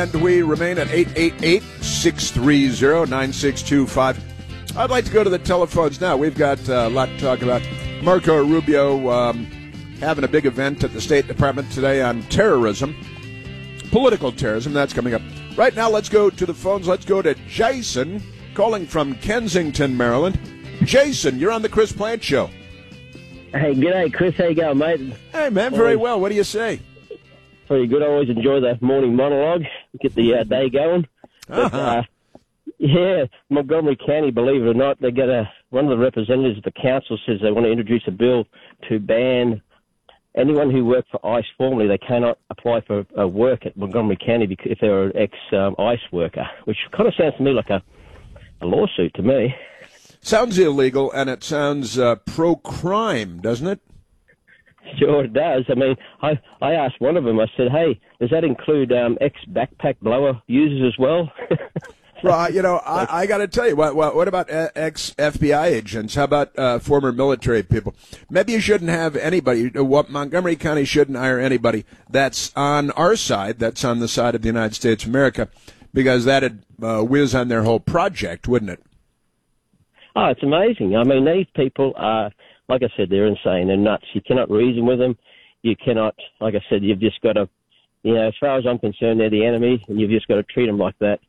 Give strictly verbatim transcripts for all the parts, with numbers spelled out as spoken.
And we remain at eight eight eight, six three zero, nine six two five. I'd like to go to the telephones now. We've got uh, a lot to talk about. Marco Rubio um, having a big event at the State Department today on terrorism, political terrorism. That's coming up. Right now, let's go to the phones. Let's go to Jason, calling from Kensington, Maryland. Jason, you're on the Chris Plante Show. Hey, g'day, Chris. How you going, mate? Hey, man, very well. What do you say? Pretty good. I always enjoy the morning monologue, get the uh, day going. Uh-huh. But, uh, yeah, Montgomery County, believe it or not, they got a one of the representatives of the council says they want to introduce a bill to ban anyone who worked for ICE formerly. They cannot apply for uh, work at Montgomery County because if they're an ex-ICE worker, which kind of sounds to me like a, a lawsuit to me. Sounds illegal, and it sounds uh, pro-crime, doesn't it? Sure it does. I mean, I, I asked one of them, I said, hey, does that include um, ex-backpack blower users as well? Well, you know, I, I got to tell you, what, what, what about ex-F B I agents? How about uh, former military people? Maybe you shouldn't have anybody. What Montgomery County shouldn't hire anybody that's on our side, that's on the side of the United States of America, because that'd uh, whiz on their whole project, wouldn't it? Oh, it's amazing. I mean, these people are... Like I said, they're insane. They're nuts. You cannot reason with them. You cannot, like I said, you've just got to, you know, as far as I'm concerned, they're the enemy, and you've just got to treat them like that.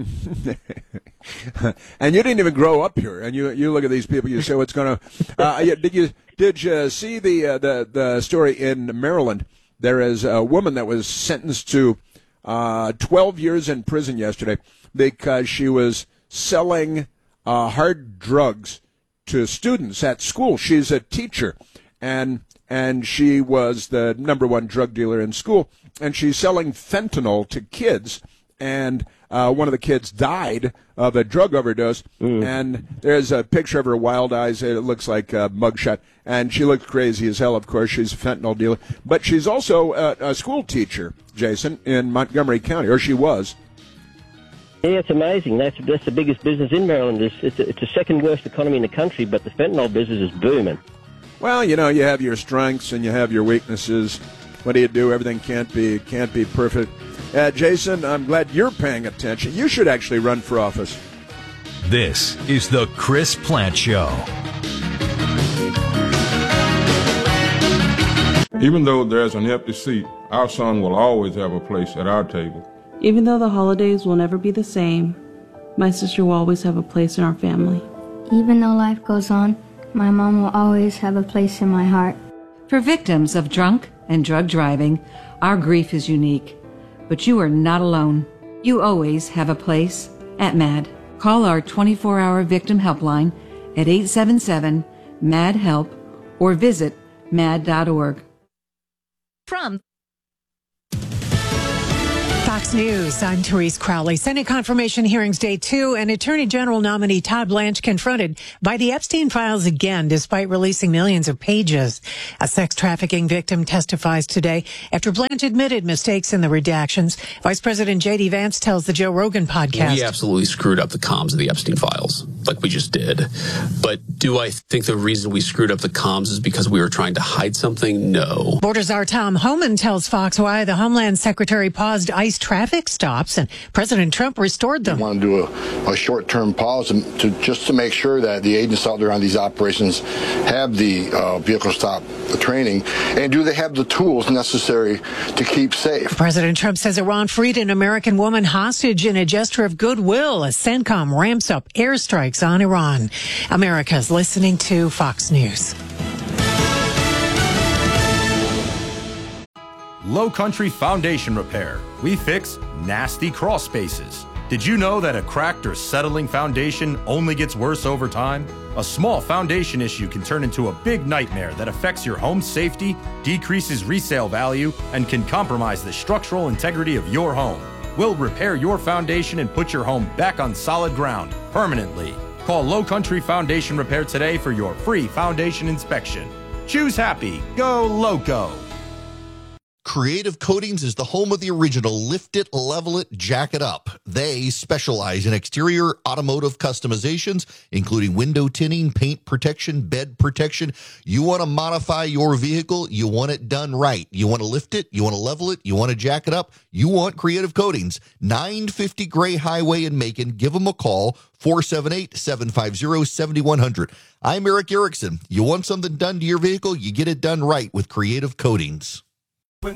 And you didn't even grow up here, and you you look at these people, you say, what's going to, uh, did you did you see the, uh, the, the story in Maryland? There is a woman that was sentenced to uh, twelve years in prison yesterday because she was selling uh, hard drugs to students at school. She's a teacher, and and she was the number one drug dealer in school, and she's selling fentanyl to kids, and uh, one of the kids died of a drug overdose, mm. and there's a picture of her wild eyes. It looks like a mugshot, and she looks crazy as hell, of course. She's a fentanyl dealer, but she's also a, a school teacher, Jason, in Montgomery County, or she was. Yeah, it's amazing. That's that's the biggest business in Maryland. It's, it's, a, it's the second worst economy in the country, but the fentanyl business is booming. Well, you know, you have your strengths and you have your weaknesses. What do you do? Everything can't be can't be perfect. Uh, Jason, I'm glad you're paying attention. You should actually run for office. This is the Chris Plante Show. Even though there's an empty seat, our son will always have a place at our table. Even though the holidays will never be the same, my sister will always have a place in our family. Even though life goes on, my mom will always have a place in my heart. For victims of drunk and drug driving, our grief is unique. But you are not alone. You always have a place at MAD. Call our twenty-four hour victim helpline at eight seven seven, M A D, HELP or visit mad dot org. From Fox News, I'm Therese Crowley. Senate confirmation hearings day two, and Attorney General nominee Todd Blanche confronted by the Epstein files again, despite releasing millions of pages. A sex trafficking victim testifies today after Blanche admitted mistakes in the redactions. Vice President J D Vance tells the Joe Rogan podcast. We absolutely screwed up the comms of the Epstein files, like we just did. But do I think the reason we screwed up the comms is because we were trying to hide something? No. Border Czar Tom Homan tells Fox why the Homeland Secretary paused ICE traffic stops and President Trump restored them. We want to do a, a short-term pause to, to just to make sure that the agents out there on these operations have the uh, vehicle stop the training, and do they have the tools necessary to keep safe. President Trump says Iran freed an American woman hostage in a gesture of goodwill as CENTCOM ramps up airstrikes on Iran. America's listening to Fox News. Low Country Foundation Repair. We fix nasty crawl spaces. Did you know that a cracked or settling foundation only gets worse over time? A small foundation issue can turn into a big nightmare that affects your home's safety, decreases resale value, and can compromise the structural integrity of your home. We'll repair your foundation and put your home back on solid ground permanently. Call Low Country Foundation Repair today for your free foundation inspection. Choose happy. Go Loco. Creative Coatings is the home of the original Lift It, Level It, Jack It Up. They specialize in exterior automotive customizations, including window tinting, paint protection, bed protection. You want to modify your vehicle, you want it done right. You want to lift it, you want to level it, you want to jack it up, you want Creative Coatings. nine fifty Gray Highway in Macon. Give them a call, four seven eight, seven five zero, seven one zero zero. I'm Eric Erickson. You want something done to your vehicle, you get it done right with Creative Coatings.